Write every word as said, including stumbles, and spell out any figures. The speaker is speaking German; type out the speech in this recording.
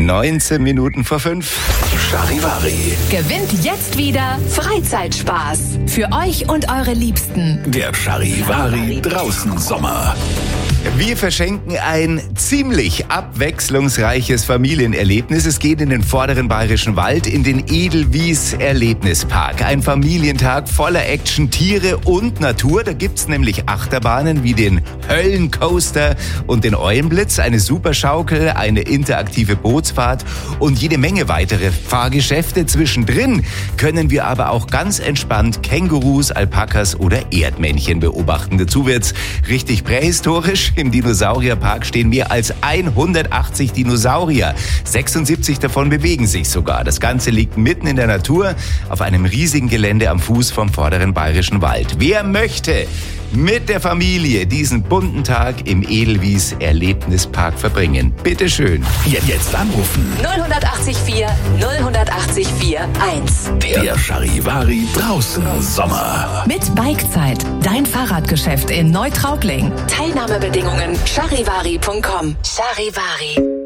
neunzehn Minuten vor fünf. Charivari. Gewinnt jetzt wieder Freizeitspaß. Für euch und eure Liebsten. Der Charivari draußen Sommer. Wir verschenken ein ziemlich abwechslungsreiches Familienerlebnis. Es geht in den vorderen Bayerischen Wald, in den Edelwies Erlebnispark. Ein Familientag voller Action, Tiere und Natur. Da gibt's nämlich Achterbahnen wie den Höllencoaster und den Eulenblitz, eine Superschaukel, eine interaktive Bootsfahrt und jede Menge weitere Fahrgeschäfte. Zwischendrin können wir aber auch ganz entspannt Kängurus, Alpakas oder Erdmännchen beobachten. Dazu wird's richtig prähistorisch. Im Dinosaurierpark stehen mehr als hundertachtzig Dinosaurier. sechsundsiebzig davon bewegen sich sogar. Das Ganze liegt mitten in der Natur auf einem riesigen Gelände am Fuß vom vorderen Bayerischen Wald. Wer möchte mit der Familie diesen bunten Tag im Edelwies Erlebnispark verbringen? Bitte schön. Jetzt, jetzt anrufen. null acht vier null acht vier eins. Der, der Charivari draußen Sommer. Mit Bikezeit. Dein Fahrradgeschäft in Neutraubling. Teilnahmebedingungen charivari punkt com. Charivari.